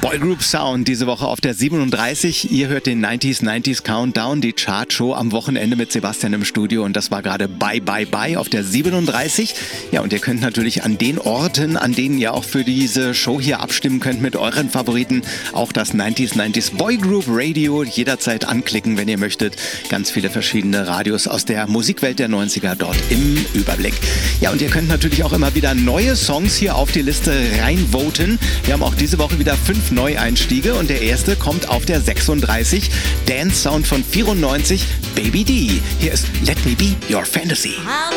Boygroup Sound diese Woche auf der 37. Ihr hört den 90s Countdown, die Chartshow am Wochenende mit Sebastian im Studio und das war gerade Bye Bye Bye auf der 37. Ja, und ihr könnt natürlich an den Orten, an denen ihr auch für diese Show hier abstimmen könnt mit euren Favoriten, auch das 90s Boygroup Radio jederzeit anklicken, wenn ihr möchtet. Ganz viele verschiedene Radios aus der Musikwelt der 90er dort im Überblick. Ja, und ihr könnt natürlich auch immer wieder neue Songs hier auf die Liste reinvoten. Wir haben auch diese Woche wieder 5 Neueinstiege und der erste kommt auf der 36. Dance Sound von 94, Baby D. Hier ist Let Me Be Your Fantasy.